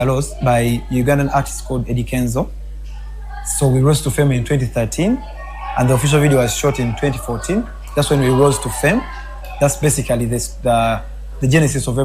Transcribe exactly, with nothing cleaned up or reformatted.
Carlos by Ugandan artist called Eddie Kenzo. So we rose to fame in twenty thirteen, and the official video was shot in twenty fourteen. That's when we rose to fame. That's basically this, the, the genesis of